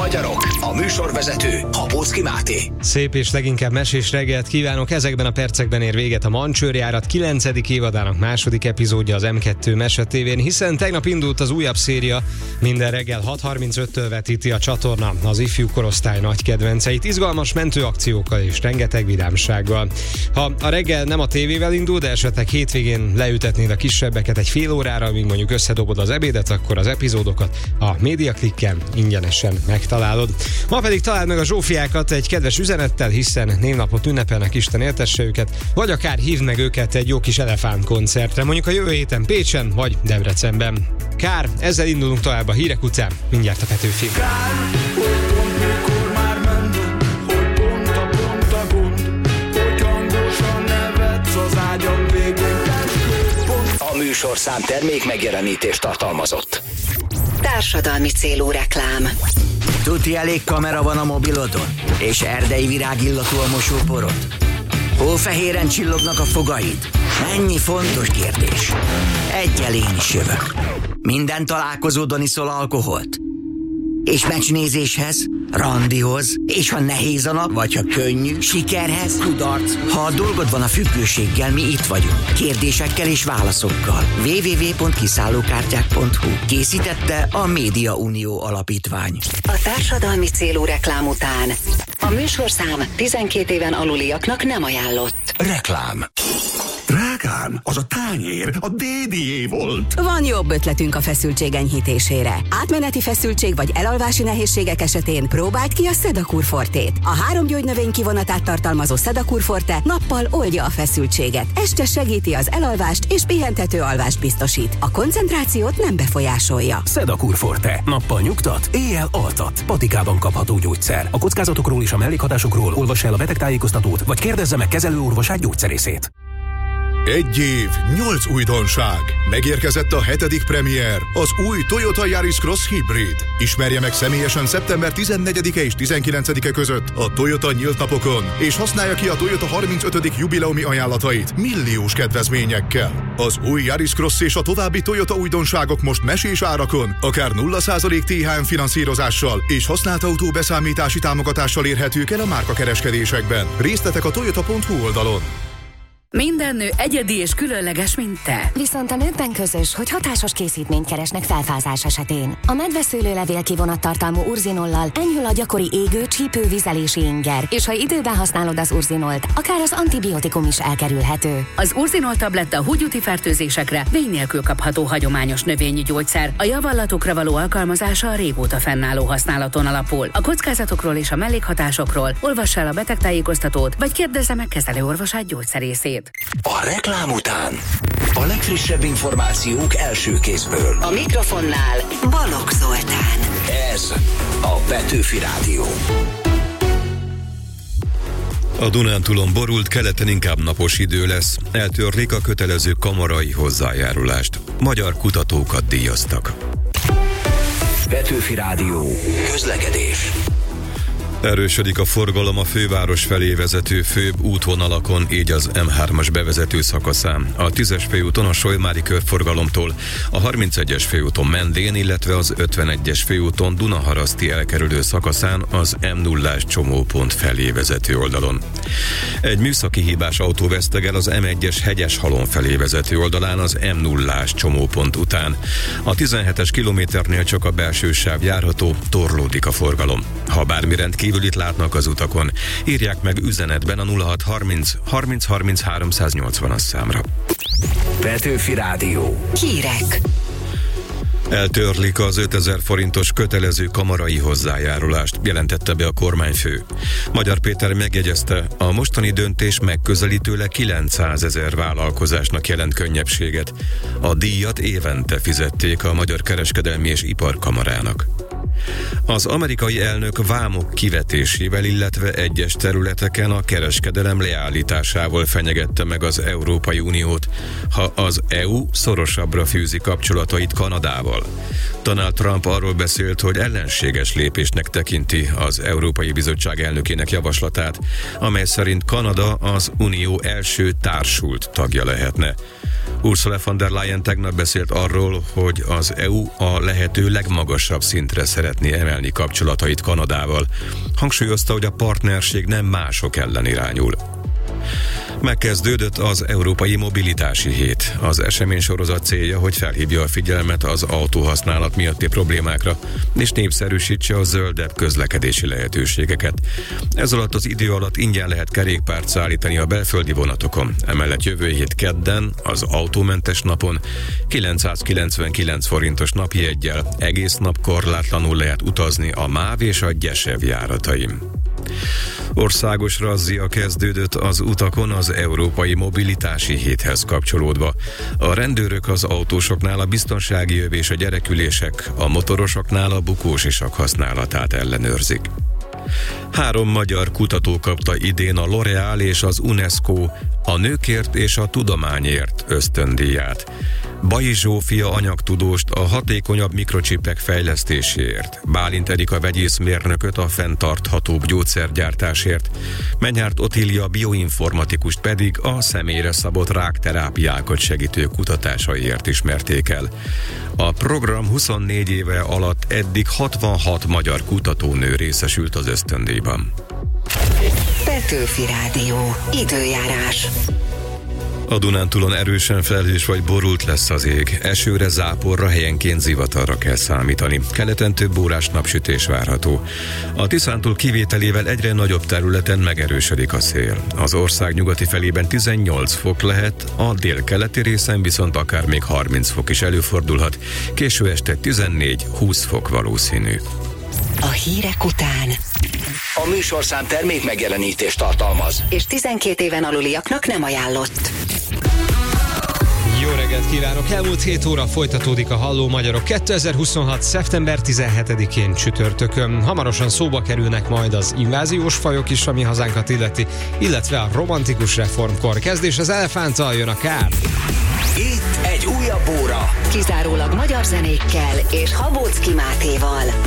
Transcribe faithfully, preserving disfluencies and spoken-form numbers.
magyarok, a műsorvezető Habóczky Máté. Szép és leginkább mesés reggelt kívánok. Ezekben a percekben ér véget a Mancsőrjárat kilencedik évadának második epizódja az em kettő Mese tévén, hiszen tegnap indult az újabb széria. Minden reggel hat harmincöttől vetíti a csatorna az ifjú korosztály nagy kedvenceit, izgalmas mentőakciókkal és rengeteg vidámsággal. Ha a reggel nem a tévével indul, de esetleg hétvégén leültetnéd a kisebbeket egy fél órára, amíg mondjuk összedobod az ebédet, akkor az epizódokat a Médiaklikken ingyenesen megtalálod. Ma pedig találd meg a Zsófiákat egy kedves üzenettel, hiszen névnapot ünnepelnek, Isten éltesse őket, vagy akár hívd meg őket egy jó kis elefánt koncertre, mondjuk a jövő héten Pécsen vagy Debrecenben. Kár, ezzel indulunk tovább a hírek után, mindjárt a Petőfi. A műsorszám termék megjelenítést tartalmazott. Társadalmi célú reklám. Tuti elég kamera van a mobilodon? És erdei virágillatú a mosóporod? Hófehéren csillognak a fogaid? Mennyi fontos kérdés. Egyel én is jövök. Minden találkozódon iszol alkoholt? És meccsnézéshez, randihoz, és ha nehéz a nap, vagy ha könnyű, sikerhez, kudarc. Ha a dolgod van a függőséggel, mi itt vagyunk. Kérdésekkel és válaszokkal. double-u double-u double-u pont kiszállókártyák pont hu. Készítette a Média Unió Alapítvány. A társadalmi célú reklám után a műsorszám tizenkét éven aluliaknak nem ajánlott. Reklám. Drágám, az a tányér a dédié volt. Van jobb ötletünk a feszültség enyhítésére. Átmeneti feszültség vagy elalvási nehézségek esetén próbáld ki a Sedakur Fortét. A három gyógynövény kivonatát tartalmazó Sedakur Forte nappal oldja a feszültséget, este segíti az elalvást és pihentető alvást biztosít. A koncentrációt nem befolyásolja. Sedakur Forte. Nappal nyugtat, éjjel altat. Patikában kapható gyógyszer. A kockázatokról és a mellékhatásokról olvass el a betegtájékoztatót, vagy kérdezze meg kezelőorvosát, gyógyszerészét. Egy év, nyolc újdonság. Megérkezett a hetedik premier, az új Toyota Yaris Cross Hybrid. Ismerje meg személyesen szeptember tizennegyedike és tizenkilencedike között a Toyota nyílt napokon, és használja ki a Toyota harmincötödik jubileumi ajánlatait milliós kedvezményekkel. Az új Yaris Cross és a további Toyota újdonságok most mesés árakon, akár nulla százalék té há em finanszírozással és használt autó beszámítási támogatással érhetők el a márkakereskedésekben. Részletek a toyota pont hu oldalon. Minden nő egyedi és különleges, mint te. Viszont a nőkben közös, hogy hatásos készítményt keresnek felfázás esetén. A medveszőlőlevél kivonattartalmú urzinollal enyhül a gyakori égő, csípő, vizelési inger, és ha időben használod az urzinolt, akár az antibiotikum is elkerülhető. Az urzinol tabletta húgyúti fertőzésekre vény nélkül kapható hagyományos növényi gyógyszer. A javallatokra való alkalmazása a régóta fennálló használaton alapul. A kockázatokról és a mellékhatásokról olvass el a betegtájékoztatót, vagy kérdezze meg kezelőorvosát, gyógyszerészét. A reklám után a legfrissebb információk első kézből. A mikrofonnál Balogh Zoltán. Ez a Petőfi Rádió. A Dunántúlon borult, keleten inkább napos idő lesz. Eltörlik a kötelező kamarai hozzájárulást. Magyar kutatókat díjaztak. Petőfi Rádió. Közlekedés. Erősödik a forgalom a főváros felé vezető főbb útvonalakon, így az em hármas bevezető szakaszán. A tízes főúton a Solymári körforgalomtól, a harmincegyes főúton Mendén, illetve az ötvenegyes főúton Dunaharaszti elkerülő szakaszán az em nullás csomópont felé vezető oldalon. Egy műszaki hibás autó vesztegel az em egyes Hegyeshalom felé vezető oldalán az em nullás csomópont után. A tizenhetes kilométernél csak a belső sáv járható, torlódik a forgalom. Ha bármi rendkívülit látnak az utakon, írják meg üzenetben a nulla hat harminc harminc harminc háromszáznyolcvanas számra. Petőfi Rádió. Hírek. Eltörlik az ötezer forintos kötelező kamarai hozzájárulást, jelentette be a kormányfő. Magyar Péter megjegyezte, a mostani döntés megközelítőleg kilencszázezer vállalkozásnak jelent könnyebbséget. A díjat évente fizették a Magyar Kereskedelmi és Iparkamarának. Az amerikai elnök vámok kivetésével, illetve egyes területeken a kereskedelem leállításával fenyegette meg az Európai Uniót, ha az é u szorosabbra fűzi kapcsolatait Kanadával. Donald Trump arról beszélt, hogy ellenséges lépésnek tekinti az Európai Bizottság elnökének javaslatát, amely szerint Kanada az Unió első társult tagja lehetne. Ursula von der Leyen tegnap beszélt arról, hogy az é u a lehető legmagasabb szintre szeretné emelni kapcsolatait Kanadával. Hangsúlyozta, hogy a partnerség nem mások ellen irányul. Megkezdődött az Európai Mobilitási Hét. Az eseménysorozat célja, hogy felhívja a figyelmet az autóhasználat miatti problémákra, és népszerűsítse a zöldebb közlekedési lehetőségeket. Ez alatt az idő alatt ingyen lehet kerékpárt szállítani a belföldi vonatokon. Emellett jövő hét kedden, az autómentes napon kilencszázkilencvenkilenc forintos napjeggyel egész nap korlátlanul lehet utazni a MÁV és a Gyesev járatain. Országos razzia kezdődött az utakon az Európai Mobilitási Héthez kapcsolódva. A rendőrök az autósoknál a biztonsági öv és a gyerekülések, a motorosoknál a bukósisak használatát ellenőrzik. Három magyar kutató kapta idén a L'Oréal és az UNESCO a nőkért és a tudományért ösztöndíját. Baji Zsófia anyagtudóst a hatékonyabb mikrocsipek fejlesztéséért, Bálint Erika vegyészmérnököt a fenntarthatóbb gyógyszergyártásért, Menyhárt Otília bioinformatikust pedig a személyre szabott rákterápiákat segítő kutatásaiért ismerték el. A program huszonnégy éve alatt eddig hatvanhat magyar kutatónő részesült az ösztöndíjban. Petőfi Rádió. Időjárás. A Dunántúlon erősen felhős vagy borult lesz az ég. Esőre, záporra, helyenként zivatarra kell számítani. Keleten több órás napsütés várható. A Tiszántúl kivételével egyre nagyobb területen megerősödik a szél. Az ország nyugati felében tizennyolc fok lehet, a délkeleti részen viszont akár még harminc fok is előfordulhat. Késő este tizennégy-húsz fok valószínű. A hírek után A műsorszám termék megjelenítést tartalmaz, és tizenkét éven aluliaknak nem ajánlott. Jó reggelt kívánok! Elmúlt hét óra folytatódik a Halló Magyarok kétezer-huszonhat. szeptember tizenhetedikén csütörtökön. Hamarosan szóba kerülnek majd az inváziós fajok is, ami hazánkat illeti, illetve a romantikus reformkor kezdés. Az elefánttal jön a kár. Itt egy újabb óra. Kizárólag magyar zenékkel és Habóczky Mátéval.